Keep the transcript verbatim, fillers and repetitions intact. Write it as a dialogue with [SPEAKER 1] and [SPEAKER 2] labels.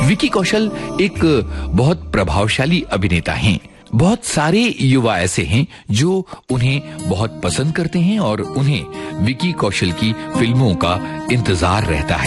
[SPEAKER 1] विकी कौशल एक बहुत प्रभावशाली अभिनेता हैं। बहुत सारे युवा ऐसे हैं जो उन्हें बहुत पसंद करते हैं और उन्हें विकी कौशल की फिल्मों का इंतजार रहता है।